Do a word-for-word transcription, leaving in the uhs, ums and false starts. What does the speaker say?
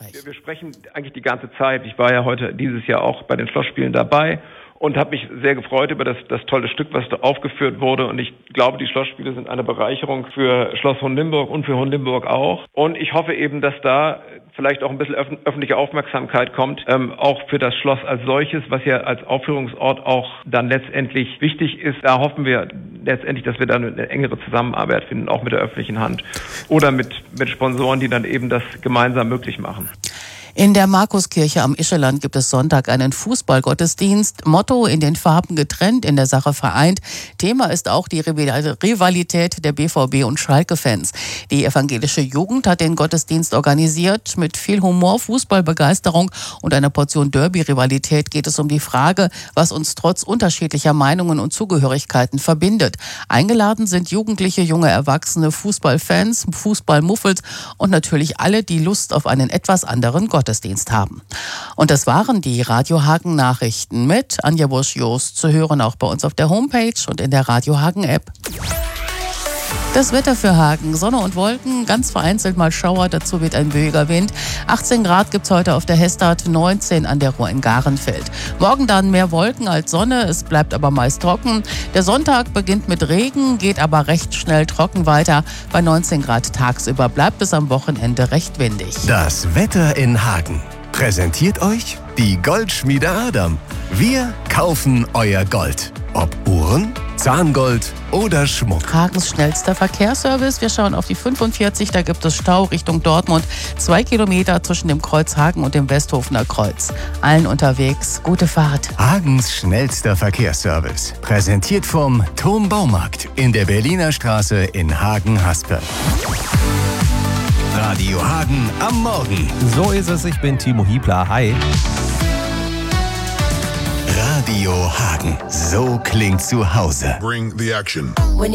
Recht. Wir sprechen eigentlich die ganze Zeit. Ich war ja heute dieses Jahr auch bei den Schlossspielen dabei und habe mich sehr gefreut über das, das tolle Stück, was da aufgeführt wurde. Und ich glaube, die Schlossspiele sind eine Bereicherung für Schloss Hohenlimburg und für Hohenlimburg auch. Und ich hoffe eben, dass da vielleicht auch ein bisschen öf- öffentliche Aufmerksamkeit kommt, ähm, auch für das Schloss als solches, was ja als Aufführungsort auch dann letztendlich wichtig ist. Da hoffen wir letztendlich, dass wir dann eine engere Zusammenarbeit finden, auch mit der öffentlichen Hand oder mit, mit Sponsoren, die dann eben das gemeinsam möglich machen. In der Markuskirche am Ischeland gibt es Sonntag einen Fußballgottesdienst. Motto: in den Farben getrennt, in der Sache vereint. Thema ist auch die Rivalität der B V B- und Schalke-Fans. Die evangelische Jugend hat den Gottesdienst organisiert. Mit viel Humor, Fußballbegeisterung und einer Portion Derby-Rivalität geht es um die Frage, was uns trotz unterschiedlicher Meinungen und Zugehörigkeiten verbindet. Eingeladen sind Jugendliche, junge Erwachsene, Fußballfans, Fußballmuffels und natürlich alle, die Lust auf einen etwas anderen Gottesdienst Gottesdienst haben. Und das waren die Radio Hagen Nachrichten mit Anja Bursch-Jost, zu hören auch bei uns auf der Homepage und in der Radio Hagen App. Das Wetter für Hagen: Sonne und Wolken, ganz vereinzelt mal Schauer, dazu weht ein böiger Wind. achtzehn Grad gibt es heute auf der Hestart, neunzehn an der Ruhr in Garenfeld. Morgen dann mehr Wolken als Sonne, es bleibt aber meist trocken. Der Sonntag beginnt mit Regen, geht aber recht schnell trocken weiter. Bei neunzehn Grad tagsüber bleibt es am Wochenende recht windig. Das Wetter in Hagen präsentiert euch die Goldschmiede Adam. Wir kaufen euer Gold. Ob Uhren, Zahngold oder Schmuck. Hagens schnellster Verkehrsservice. Wir schauen auf die fünfundvierzig, da gibt es Stau Richtung Dortmund. Zwei Kilometer zwischen dem Kreuz Hagen und dem Westhofener Kreuz. Allen unterwegs gute Fahrt. Hagens schnellster Verkehrsservice. Präsentiert vom Turm Baumarkt in der Berliner Straße in Hagen-Haspe. Radio Hagen am Morgen. So ist es, ich bin Timo Hiebler. Hi. Radio Hagen. So klingt zu Hause. Bring the action.